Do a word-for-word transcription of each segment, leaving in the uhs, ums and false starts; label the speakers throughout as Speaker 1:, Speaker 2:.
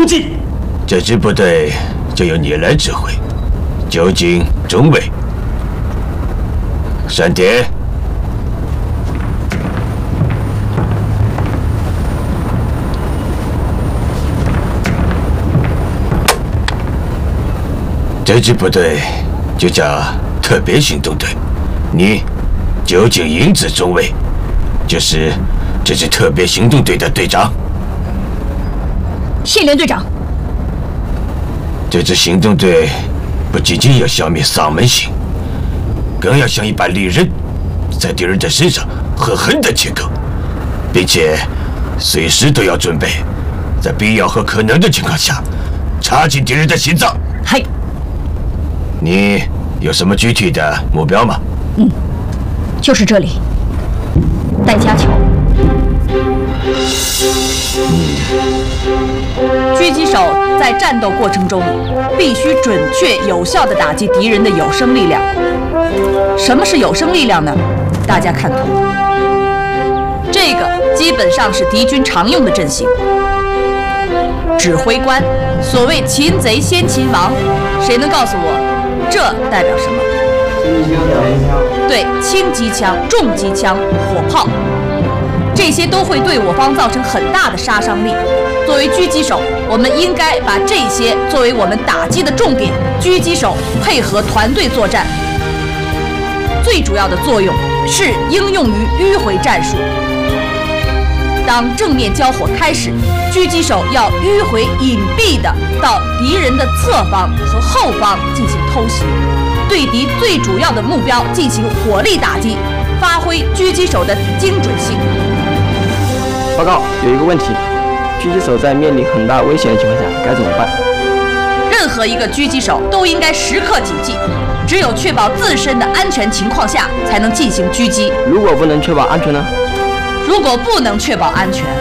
Speaker 1: 出击！
Speaker 2: 这支部队就由你来指挥，究竟中尉。闪电。 这支部队就叫特别行动队，你究竟英子中尉，就是这支特别行动队的队长。
Speaker 3: 谢连队长，
Speaker 2: 这支行动队不仅仅要消灭丧门星，更要像一把利刃，在敌人的身上狠狠地切割，并且随时都要准备，在必要和可能的情况下，插进敌人的心脏。
Speaker 3: 嗨。
Speaker 2: 你有什么具体的目标吗？
Speaker 3: 嗯，就是这里，戴家桥。
Speaker 2: 嗯，
Speaker 4: 狙击手在战斗过程中必须准确有效地打击敌人的有生力量。什么是有生力量呢？大家看图，这个基本上是敌军常用的阵型。指挥官，所谓擒贼先擒王，谁能告诉我？ 这代表什么？对，轻机枪、重机枪、火炮，这些都会对我方造成很大的杀伤力。作为狙击手，我们应该把这些作为我们打击的重点。狙击手配合团队作战，最主要的作用是应用于迂回战术。当正面交火开始，狙击手要迂回隐蔽地到敌人的侧方和后方进行偷袭，对敌最主要的目标进行火力打击，发挥狙击手的精准性。
Speaker 5: 报告，有一个问题，狙击手在面临很大危险的情况下该怎么办？
Speaker 4: 任何一个狙击手都应该时刻谨记，只有确保自身的安全情况下，才能进行狙击。
Speaker 5: 如果不能确保安全呢？
Speaker 4: 如果不能确保安全，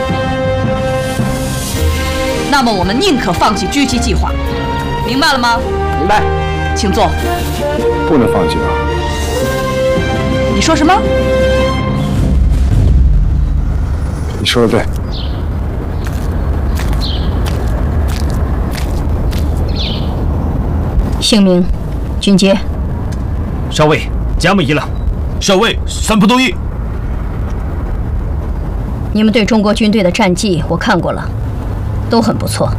Speaker 4: 那么我们宁可放弃狙击计划，明白了吗？
Speaker 5: 明白，
Speaker 4: 请坐。
Speaker 6: 不能放弃啊！
Speaker 4: 你说什么？
Speaker 6: 你说的对。
Speaker 3: 姓名，军阶。
Speaker 1: 少尉，甲木一了。
Speaker 2: 少尉，三不同意。
Speaker 3: 你们对中国军队的战绩我看过了，都很不错。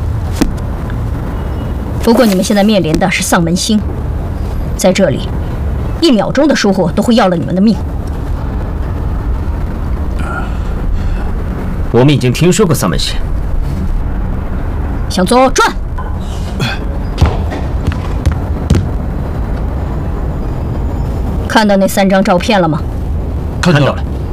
Speaker 3: 不过你们现在面临的是丧门星，在这里，一秒钟的疏忽都会要了你们的命。
Speaker 1: 我们已经听说过丧门星。
Speaker 3: 向左转。看到那三张照片了吗？
Speaker 1: 看到了。